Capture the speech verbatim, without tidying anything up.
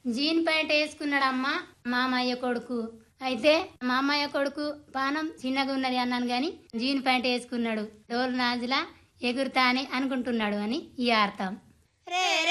Jean pant వేసుకున్నాడమ్మా మామయ్య కొడుకు. అయితే మామయ్య కొడుకు పానం చిన్నగా ఉన్నది అన్నాను గాని జీన్ ప్యాంట్ వేసుకున్నాడు. డోల్ నాజులా ఎగురుతా అని అనుకుంటున్నాడు అని ఈ అర్థం.